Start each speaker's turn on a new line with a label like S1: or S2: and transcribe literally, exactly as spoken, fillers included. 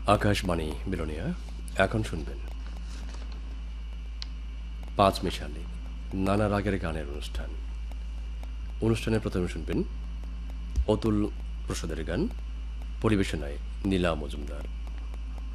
S1: আকাশবাণী বিলোনিয়া এখন শুনবেন পাঁচ মিশালি নানা রাগের গানের অনুষ্ঠান। অনুষ্ঠানে প্রথমে শুনবেন অতুল প্রসাদের গান, পরিবেশনায় নীলা মজুমদার।